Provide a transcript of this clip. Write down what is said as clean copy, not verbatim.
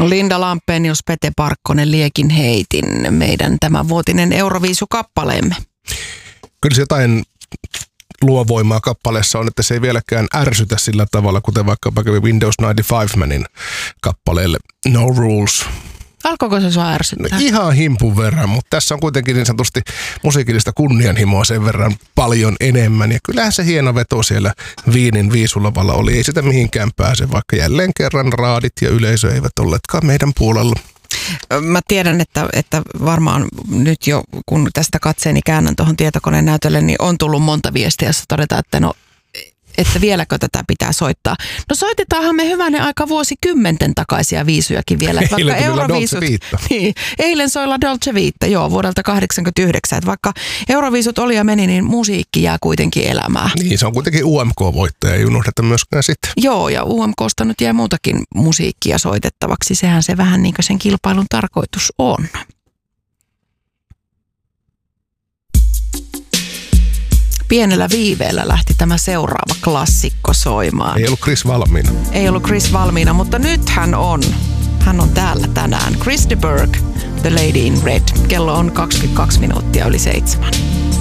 Linda Lampenius, Pete Parkkonen, Liekin heitin meidän tämänvuotinen Euroviisu-kappaleemme. Kyllä se jotain luovoimaa kappaleessa on, että se ei vieläkään ärsytä sillä tavalla, kuten vaikkapa Windows 95-manin kappaleelle No Rules. Alkoiko se sua ärsyttää? No, ihan himpun verran, mutta tässä on kuitenkin niin sanotusti musiikillista kunnianhimoa sen verran paljon enemmän. Ja kyllähän se hieno veto siellä Wienin viisulavalla oli. Ei sitä mihinkään pääse, vaikka jälleen kerran raadit ja yleisö eivät olleetkaan meidän puolella. Mä tiedän, että varmaan nyt jo, kun tästä katseeni käännän tuohon tietokoneen näytölle, niin on tullut monta viestiä, jossa todetaan, että vieläkö tätä pitää soittaa. No soitetaanhan me hyvänen aika vuosikymmenten takaisia viisujakin vielä. Eilen kyllä Dolce Vita. Niin, eilen soilla Dolce Vita, joo, vuodelta 1989. Että vaikka Euroviisut oli ja meni, niin musiikki jää kuitenkin elämään. Niin, se on kuitenkin UMK-voittaja, ei unohdeta myöskään sitä. Joo, ja UMKsta nyt jää muutakin musiikkia soitettavaksi. Sehän se vähän niin kuin sen kilpailun tarkoitus on. Pienellä viiveellä lähti tämä seuraava klassikko soimaan. Ei ollut Chris valmiina. Ei ollut Chris valmiina, mutta nyt hän on. Hän on täällä tänään. Chris de Burgh, The Lady in Red. Kello on 22 minuuttia yli 7.